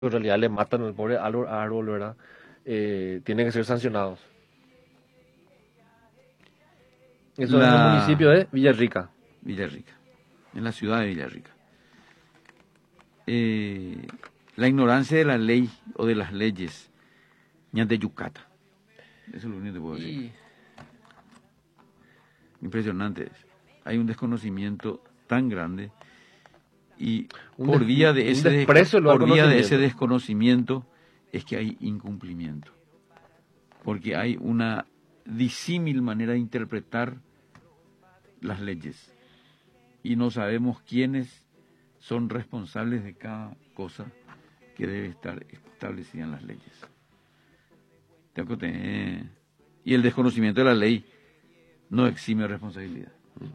en realidad le matan al pobre árbol, ¿verdad? Tienen que ser sancionados. Eso es en el municipio de Villarrica. Villarrica, en la ciudad de Villarrica. La ignorancia de la ley o de las leyes, de Yucata. Eso es lo único que puedo decir. Impresionante. Hay un desconocimiento tan grande y por vía de ese desconocimiento es que hay incumplimiento. Porque hay una disímil manera de interpretar las leyes y no sabemos quiénes son responsables de cada cosa que debe estar establecida en las leyes. Y el desconocimiento de la ley no exime responsabilidad.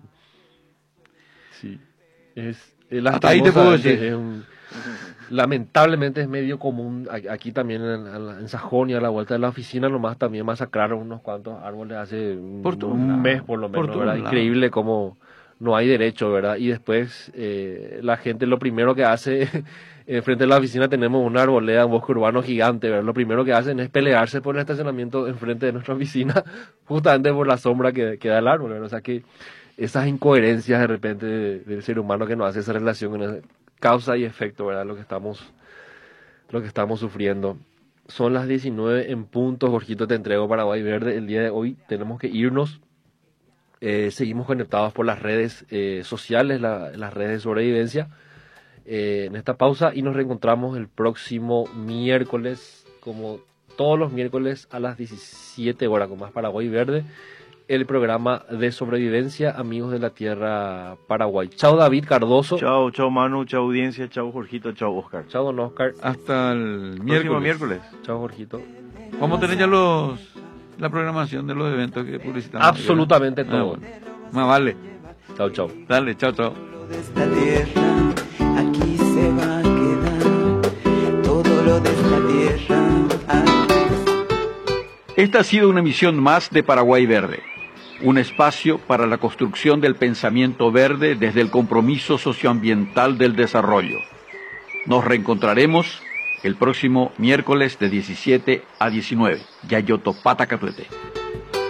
Sí, hasta ahí te puedo decir. Lamentablemente es medio común, aquí también en Sajonia, a la vuelta de la oficina, nomás también masacraron unos cuantos árboles hace un mes por lo menos, ¿verdad? Increíble cómo no hay derecho, ¿verdad? Y después la gente lo primero que hace, enfrente de la oficina tenemos una arboleda, un bosque urbano gigante, ¿verdad? Lo primero que hacen es pelearse por el estacionamiento enfrente de nuestra oficina, justamente por la sombra que da el árbol, ¿verdad? O sea que esas incoherencias de repente del ser humano que nos hace esa relación, causa y efecto, ¿verdad? Lo que estamos sufriendo. Son las 19 en punto, Jorgito, te entrego Paraguay Verde. El día de hoy tenemos que irnos. Seguimos conectados por las redes sociales, las redes de sobrevivencia. En esta pausa y nos reencontramos el próximo miércoles, como todos los miércoles a las 17 horas, con más Paraguay Verde. El programa de sobrevivencia, Amigos de la Tierra Paraguay. Chao David Cardoso. Chao Manu, chao audiencia, chao Jorgito, chao Oscar. Chao don Oscar. Hasta el miércoles. Chao Jorgito. Vamos a tener ya la programación de los eventos que publicitamos. Absolutamente todo. Más vale. Chao. Dale, chao. De esta tierra, aquí se va a quedar todo lo de esta tierra. Esta ha sido una emisión más de Paraguay Verde. Un espacio para la construcción del pensamiento verde desde el compromiso socioambiental del desarrollo. Nos reencontraremos el próximo miércoles de 17 a 19. Yayotopata Catuete.